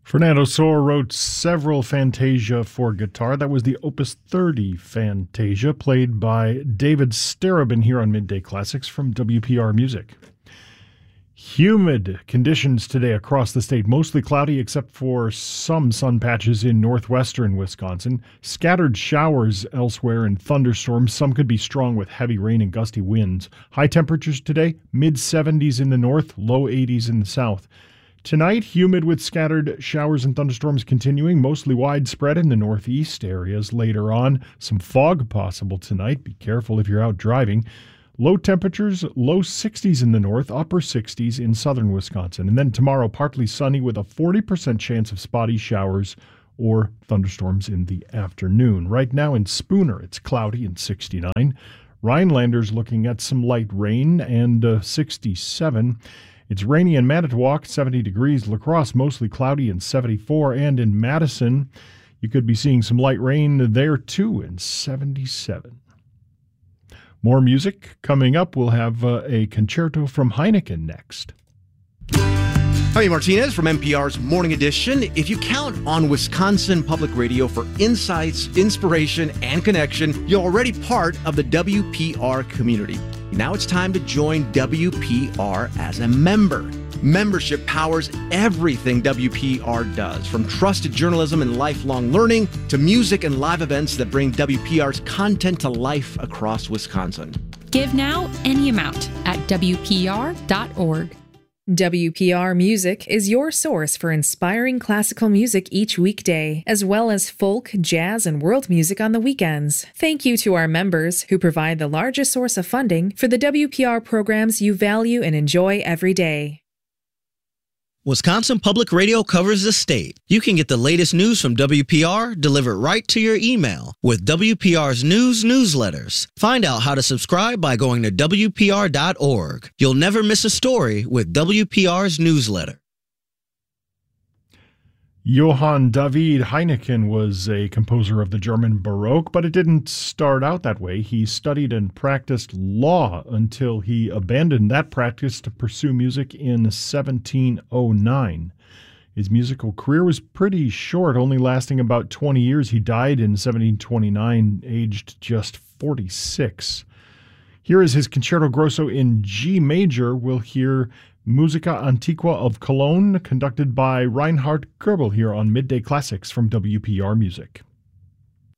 Fernando Sor wrote several Fantasia for guitar. That was the Opus 30 Fantasia, played by David Starobin here on Midday Classics from WPR Music. Humid conditions today across the state, mostly cloudy except for some sun patches in northwestern Wisconsin. Scattered showers elsewhere and thunderstorms. Some could be strong with heavy rain and gusty winds. High temperatures today, mid-70s in the north, low 80s in the south. Tonight, humid with scattered showers and thunderstorms continuing, mostly widespread in the northeast areas. Later on, some fog possible tonight. Be careful if you're out driving. Low temperatures, low 60s in the north, upper 60s in southern Wisconsin. And then tomorrow, partly sunny with a 40% chance of spotty showers or thunderstorms in the afternoon. Right now in Spooner, it's cloudy and 69. Rhinelanders looking at some light rain and 67. It's rainy in Manitowoc, 70 degrees. La Crosse, mostly cloudy and 74. And in Madison, you could be seeing some light rain there too in 77. More music coming up. We'll have a concerto from Heineken next. Javi Martinez from NPR's Morning Edition. If you count on Wisconsin Public Radio for insights, inspiration, and connection, you're already part of the WPR community. Now it's time to join WPR as a member. Membership powers everything WPR does, from trusted journalism and lifelong learning to music and live events that bring WPR's content to life across Wisconsin. Give now any amount at WPR.org. WPR Music is your source for inspiring classical music each weekday, as well as folk, jazz, and world music on the weekends. Thank you to our members who provide the largest source of funding for the WPR programs you value and enjoy every day. Wisconsin Public Radio covers the state. You can get the latest news from WPR delivered right to your email with WPR's news newsletters. Find out how to subscribe by going to WPR.org. You'll never miss a story with WPR's newsletter. Johann David Heineken was a composer of the German Baroque, but it didn't start out that way. He studied and practiced law until he abandoned that practice to pursue music in 1709. His musical career was pretty short, only lasting about 20 years. He died in 1729, aged just 46. Here is his Concerto Grosso in G major. We'll hear Musica Antiqua of Cologne, conducted by Reinhard Goebel here on Midday Classics from WPR Music.